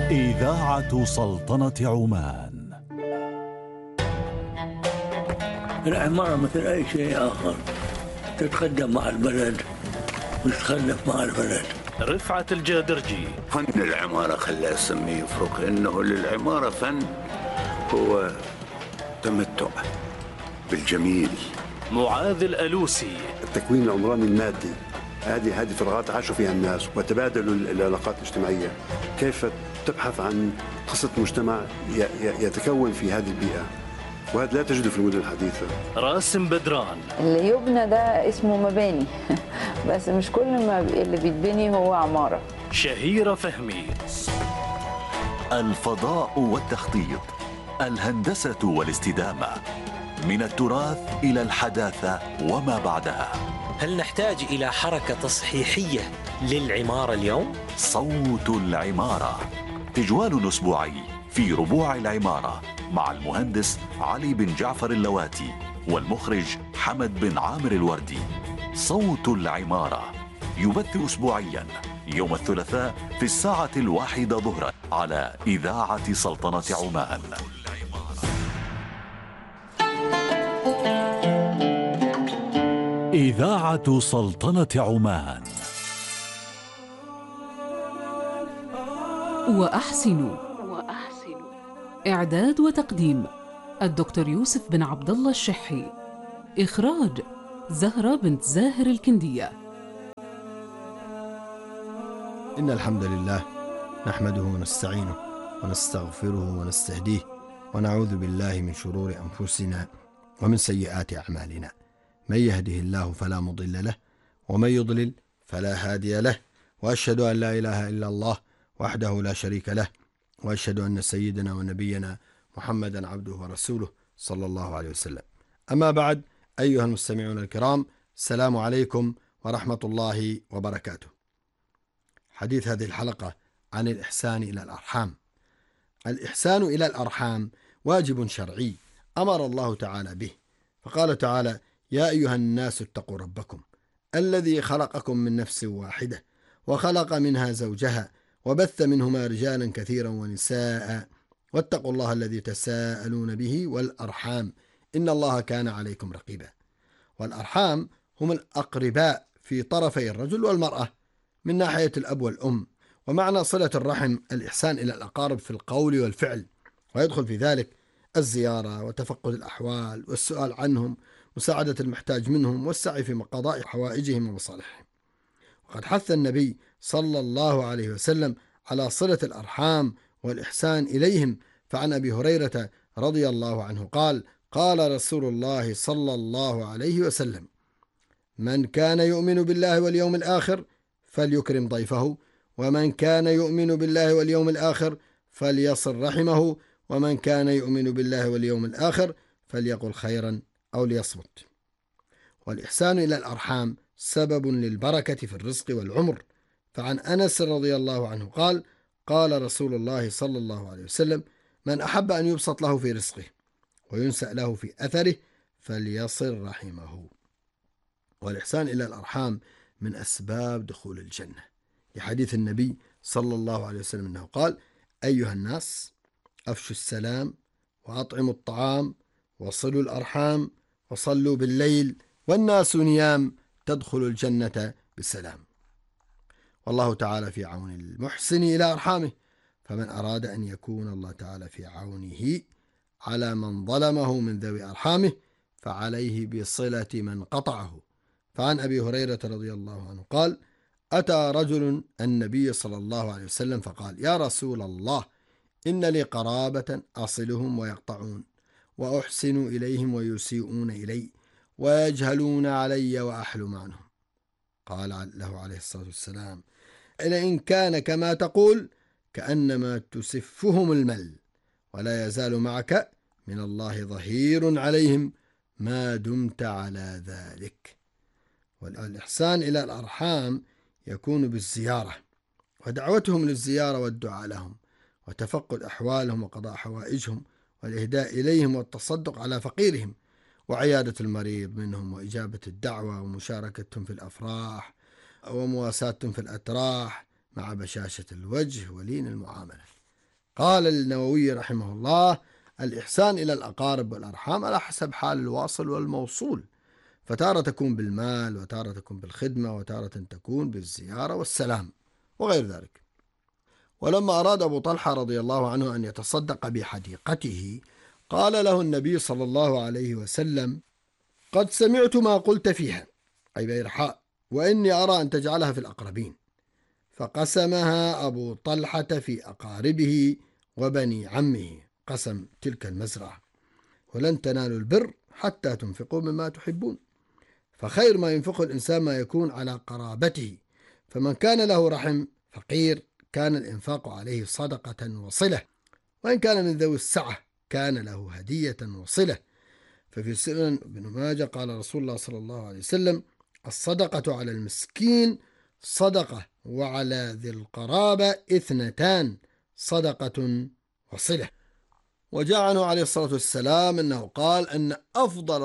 إذاعة سلطنة عمان. العمارة مثل أي شيء آخر تتقدم مع البلد وتتخلف مع البلد. رفعة الجادرجي. فن العمارة خلاه اسميه يفرق، إنه للعمارة فن هو تمتع بالجميل. معاذ الألوسي. التكوين العمراني المادي، هذه فراغات عاشوا فيها الناس وتبادلوا العلاقات الاجتماعية. كيف تبحث عن قصة مجتمع يتكون في هذه البيئة، وهذا لا تجده في المدن الحديثة. راسم بدران. اللي يبنى ده اسمه مباني بس مش كل ما اللي بيتبني هو عمارة. شهيرة فهمي. الفضاء والتخطيط، الهندسة والاستدامة، من التراث إلى الحداثة وما بعدها. هل نحتاج إلى حركة تصحيحية للعمارة اليوم؟ صوت العمارة، تجوال أسبوعي في ربوع العمارة مع المهندس علي بن جعفر اللواتي والمخرج حمد بن عامر الوردي. صوت العمارة يبث أسبوعيا يوم الثلاثاء في 1:00 ظهرا على إذاعة سلطنة عمان. إذاعة سلطنة عمان. وأحسنوا. إعداد وتقديم الدكتور يوسف بن عبد الله الشحي. إخراج زهرة بنت زاهر الكندية. إن الحمد لله نحمده ونستعينه ونستغفره ونستهديه ونعوذ بالله من شرور أنفسنا ومن سيئات أعمالنا. من يهده الله فلا مضل له ومن يضلل فلا هادي له، وأشهد أن لا إله إلا الله وحده لا شريك له، وأشهد أن سيدنا ونبينا محمدا عبده ورسوله صلى الله عليه وسلم. أما بعد، أيها المستمعون الكرام، السلام عليكم ورحمة الله وبركاته. حديث هذه الحلقة عن الإحسان إلى الأرحام. الإحسان إلى الأرحام واجب شرعي أمر الله تعالى به، فقال تعالى: يا أيها الناس اتقوا ربكم الذي خلقكم من نفس واحدة وخلق منها زوجها وبث منهما رجالا كثيرا ونساء واتقوا الله الذي تساءلون به والأرحام إن الله كان عليكم رقيبا. والأرحام هم الأقرباء في طرفي الرجل والمرأة من ناحية الأب والأم، ومعنى صلة الرحم الإحسان إلى الأقارب في القول والفعل، ويدخل في ذلك الزيارة وتفقد الأحوال والسؤال عنهم، مساعدة المحتاج منهم، والسعي في قضاء حوائجهم ومصالحهم. وقد حث النبي صلى الله عليه وسلم على صلة الأرحام والإحسان إليهم، فعن أبي هريرة رضي الله عنه قال: قال رسول الله صلى الله عليه وسلم: من كان يؤمن بالله واليوم الآخر فليكرم ضيفه، ومن كان يؤمن بالله واليوم الآخر فليصل رحمه، ومن كان يؤمن بالله واليوم الآخر فليقل خيرا أو ليصمت. والإحسان إلى الأرحام سبب للبركة في الرزق والعمر، فعن أنس رضي الله عنه قال: قال رسول الله صلى الله عليه وسلم: من أحب أن يبسط له في رزقه وينسأ له في أثره فليصل رحمه. والإحسان إلى الأرحام من أسباب دخول الجنة، لحديث النبي صلى الله عليه وسلم أنه قال: أيها الناس أفشوا السلام وأطعموا الطعام وصلوا الأرحام وصلوا بالليل والناس نيام تدخل الجنة بالسلام. والله تعالى في عون المحسن إلى أرحامه، فمن أراد أن يكون الله تعالى في عونه على من ظلمه من ذوي أرحامه فعليه بصلة من قطعه. فعن أبي هريرة رضي الله عنه قال: أتى رجل النبي صلى الله عليه وسلم فقال: يا رسول الله، إن لي قرابة أصلهم ويقطعون، وأحسن إليهم ويسيئون إلي، ويجهلون علي وأحلم عنهم. قال له عليه الصلاة والسلام: إن كان كما تقول كأنما تسفهم المل، ولا يزال معك من الله ظهير عليهم ما دمت على ذلك. والإحسان إلى الأرحام يكون بالزيارة ودعوتهم للزيارة والدعاء لهم وتفقد أحوالهم وقضاء حوائجهم والإهداء إليهم والتصدق على فقيرهم وعيادة المريض منهم وإجابة الدعوة ومشاركتهم في الأفراح ومواساتهم في الأتراح مع بشاشة الوجه ولين المعاملة. قال النووي رحمه الله: الإحسان إلى الأقارب والأرحام على حسب حال الواصل والموصول، فتارة تكون بالمال، وتارة تكون بالخدمة، وتارة تكون بالزيارة والسلام وغير ذلك. ولما أراد أبو طلحة رضي الله عنه أن يتصدق بحديقته، قال له النبي صلى الله عليه وسلم: قد سمعت ما قلت فيها، أي بيرحاء، وإني أرى أن تجعلها في الأقربين. فقسمها أبو طلحة في أقاربه وبني عمه، قسم تلك المزرعة. ولن تنالوا البر حتى تنفقوا مما تحبون، فخير ما ينفقه الإنسان ما يكون على قرابته، فمن كان له رحم فقير كان الإنفاق عليه صدقة وصلة، وإن كان من ذوي السعة كان له هدية وصلة. ففي سنن ابن ماجه قال رسول الله صلى الله عليه وسلم: الصدقة على المسكين صدقة، وعلى ذي القرابة 2 صدقة وصلة. وجاء عنه عليه الصلاة والسلام أنه قال أن أفضل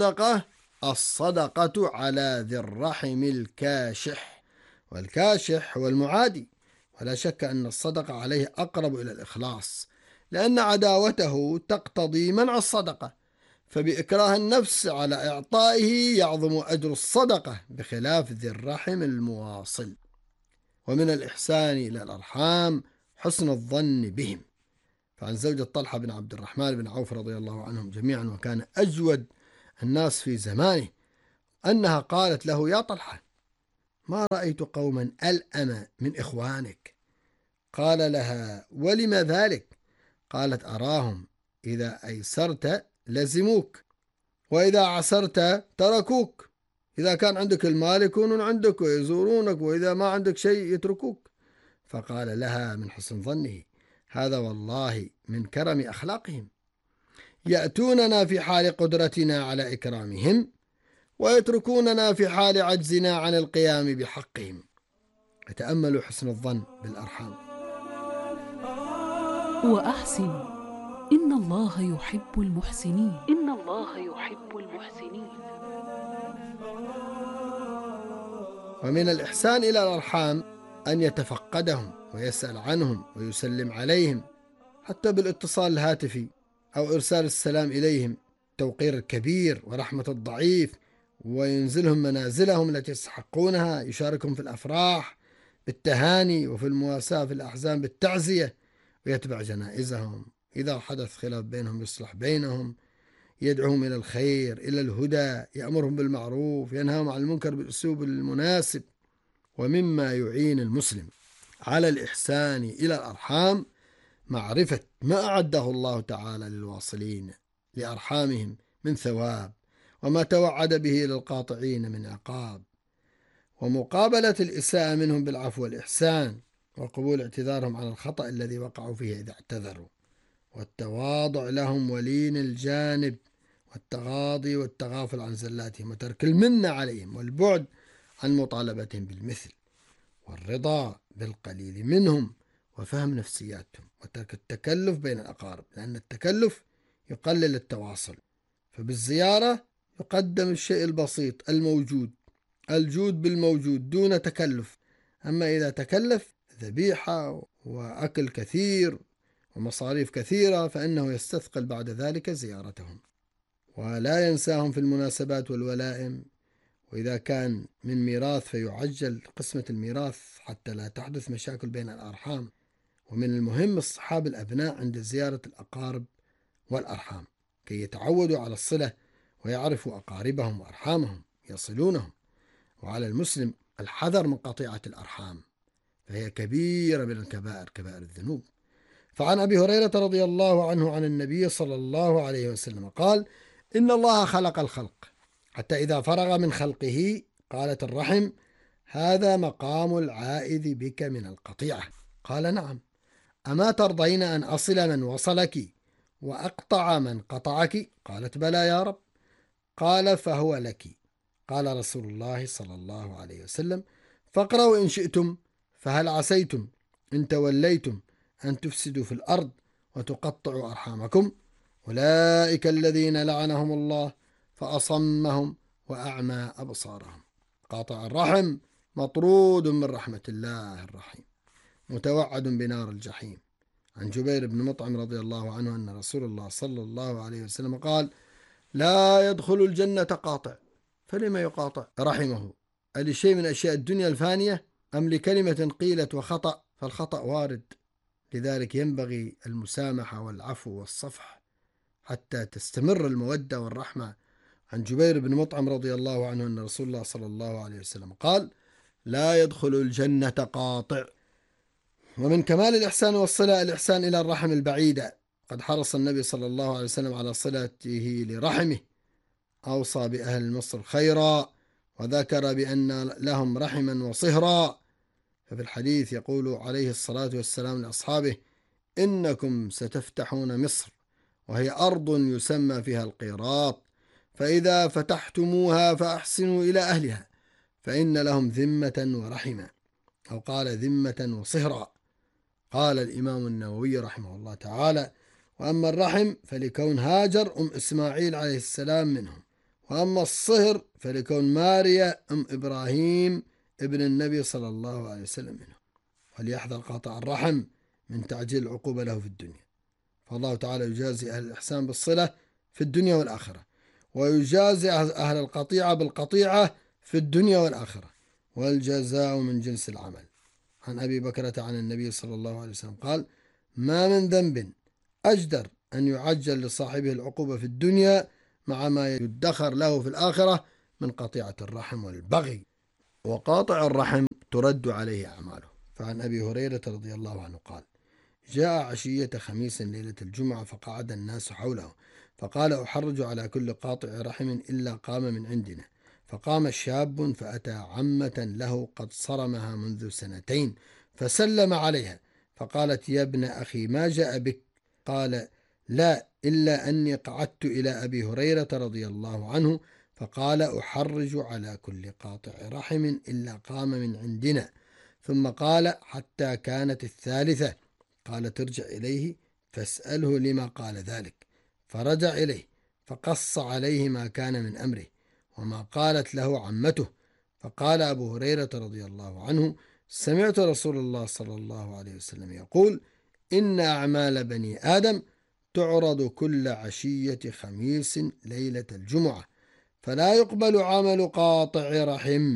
الصدقة على ذي الرحم الكاشح، والكاشح هو المعادي، ولا شك أن الصدقة عليه أقرب إلى الإخلاص، لأن عداوته تقتضي منع الصدقة، فبإكراه النفس على إعطائه يعظم أجر الصدقة، بخلاف ذي الرحم المواصل. ومن الإحسان إلى الأرحام حسن الظن بهم. فعن زوجة طلحة بن عبد الرحمن بن عوف رضي الله عنهم جميعا، وكان أجود الناس في زمانه، أنها قالت له: يا طلحة، ما رأيت قوما ألأم من إخوانك. قال لها: ولم ذلك؟ قالت: أراهم إذا أيسرت لزموك، وإذا عسرت تركوك. إذا كان عندك المال يكونون عندك ويزورونك، وإذا ما عندك شيء يتركوك. فقال لها من حسن ظنه: هذا والله من كرم أخلاقهم، يأتوننا في حال قدرتنا على إكرامهم، ويتركوننا في حال عجزنا عن القيام بحقهم. يتأملوا حسن الظن بالأرحام. وأحسن إن الله يحب المحسنين. إن الله يحب المحسنين. ومن الإحسان إلى الأرحام أن يتفقدهم ويسأل عنهم ويسلم عليهم، حتى بالاتصال الهاتفي أو إرسال السلام إليهم، توقير الكبير ورحمة الضعيف، وينزلهم منازلهم التي يستحقونها، يشاركهم في الأفراح بالتهاني، وفي المواساة في الأحزان بالتعزية، ويتبع جنائزهم. إذا حدث خلاف بينهم يصلح بينهم، يدعوهم إلى الخير، إلى الهدى، يأمرهم بالمعروف، ينهاهم عن المنكر بالأسلوب المناسب. ومما يعين المسلم على الإحسان إلى الأرحام معرفة ما أعده الله تعالى للواصلين لأرحامهم من ثواب، وما توعد به للقاطعين من عقاب، ومقابلة الإساءة منهم بالعفو والإحسان، وقبول اعتذارهم عن الخطأ الذي وقعوا فيه إذا اعتذروا، والتواضع لهم ولين الجانب، والتغاضي والتغافل عن زلاتهم، وترك المنة عليهم، والبعد عن مطالبتهم بالمثل، والرضا بالقليل منهم، وفهم نفسياتهم، وترك التكلف بين الأقارب، لأن التكلف يقلل التواصل. فبالزيارة يقدم الشيء البسيط الموجود، الجود بالموجود دون تكلف. أما إذا تكلف ذبيحة وأكل كثير ومصاريف كثيرة، فإنه يستثقل بعد ذلك زيارتهم. ولا ينساهم في المناسبات والولائم، وإذا كان من ميراث فيعجل قسمة الميراث حتى لا تحدث مشاكل بين الأرحام. ومن المهم اصطحاب الأبناء عند زيارة الأقارب والأرحام، كي يتعودوا على الصلة ويعرفوا أقاربهم وأرحامهم يصلونهم. وعلى المسلم الحذر من قطيعة الأرحام، فهي كبيرة من الكبائر، كبائر الذنوب. فعن أبي هريرة رضي الله عنه عن النبي صلى الله عليه وسلم قال: إن الله خلق الخلق حتى إذا فرغ من خلقه قالت الرحم: هذا مقام العائذ بك من القطيعة. قال: نعم. أما ترضين أن أصل من وصلك وأقطع من قطعك؟ قالت: بلى يا رب. قال: فهو لك. قال رسول الله صلى الله عليه وسلم: فاقرأوا إن شئتم، فهل عسيتم إن توليتم أن تفسدوا في الأرض وتقطعوا أرحامكم؟ أولئك الذين لعنهم الله فأصمهم وأعمى أبصارهم. قاطع الرحم مطرود من رحمة الله الرحيم، متوعد بنار الجحيم. عن جبير بن مطعم رضي الله عنه أن رسول الله صلى الله عليه وسلم قال: لا يدخل الجنة قاطع. فلما يقاطع رحمه؟ ألشيء من أشياء الدنيا الفانية أم لكلمة قيلت وخطأ؟ فالخطأ وارد، لذلك ينبغي المسامحة والعفو والصفح حتى تستمر المودة والرحمة. عن جبير بن مطعم رضي الله عنه أن رسول الله صلى الله عليه وسلم قال: لا يدخل الجنة قاطع. ومن كمال الإحسان والصلة الإحسان إلى الرحم البعيدة. قد حرص النبي صلى الله عليه وسلم على صلته لرحمه، أوصى بأهل مصر خيرا وذكر بأن لهم رحما وصهرا. ففي الحديث يقول عليه الصلاة والسلام لأصحابه: إنكم ستفتحون مصر وهي أرض يسمى فيها القيراط، فإذا فتحتموها فأحسنوا إلى أهلها فإن لهم ذمة ورحمة، أو قال ذمة وصهرا. قال الإمام النووي رحمه الله تعالى: وأما الرحم فلكون هاجر أم إسماعيل عليه السلام منهم، وأما الصهر فلكون ماريا أم إبراهيم ابن النبي صلى الله عليه وسلم منهم. وليحذر قاطع الرحم من تعجيل العقوبة له في الدنيا، فالله تعالى يجازي أهل الإحسان بالصلة في الدنيا والآخرة، ويجازي أهل القطيعة بالقطيعة في الدنيا والآخرة، والجزاء من جنس العمل. عن أبي بكرة عن النبي صلى الله عليه وسلم قال: ما من ذنب أجدر أن يعجل لصاحبه العقوبة في الدنيا مع ما يدخر له في الآخرة من قطيعة الرحم والبغي. وقاطع الرحم ترد عليه أعماله. فعن أبي هريرة رضي الله عنه قال: جاء عشية خميس ليلة الجمعة فقعد الناس حوله، فقال: أحرج على كل قاطع رحم إلا قام من عندنا. فقام شاب فأتى عمة له قد صرمها منذ 2 فسلم عليها، فقالت: يا ابن أخي ما جاء بك؟ قال: لا، إلا أني قعدت إلى أبي هريرة رضي الله عنه فقال: أحرج على كل قاطع رحم إلا قام من عندنا. ثم قال: حتى كانت 3 قال: ترجع إليه فاسأله لما قال ذلك. فرجع إليه فقص عليه ما كان من أمره وما قالت له عمته. فقال أبو هريرة رضي الله عنه: سمعت رسول الله صلى الله عليه وسلم يقول: إن أعمال بني آدم تعرض كل عشية خميس ليلة الجمعة، فلا يقبل عمل قاطع رحم.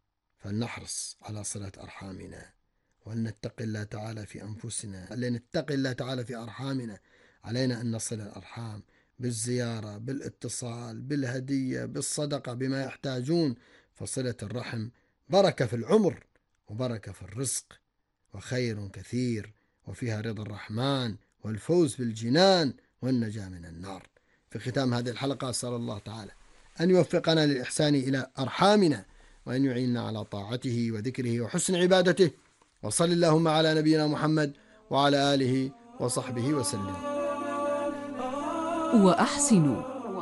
فلنحرص على صلة أرحامنا، ولنتق الله تعالى في أنفسنا، لنتقي الله تعالى في أرحامنا. علينا أن نصل الأرحام بالزيارة، بالاتصال، بالهدية، بالصدقة، بما يحتاجون. فصلة الرحم بركة في العمر وبركة في الرزق وخير كثير، وفيها رضا الرحمن والفوز بالجنان والنجاة من النار. في ختام هذه الحلقة أسأل الله تعالى أن يوفقنا للإحسان إلى أرحامنا، وأن يعيننا على طاعته وذكره وحسن عبادته. وصل اللهم على نبينا محمد وعلى آله وصحبه وسلم. وأحسنوا.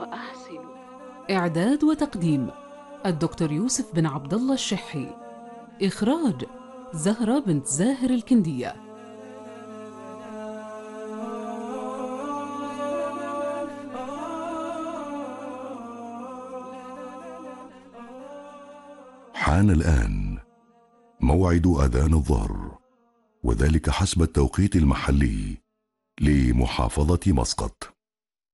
إعداد وتقديم الدكتور يوسف بن عبد الله الشحي. إخراج زهرة بنت زاهر الكندية. حان الآن موعد أذان الظهر، وذلك حسب التوقيت المحلي لمحافظة مسقط.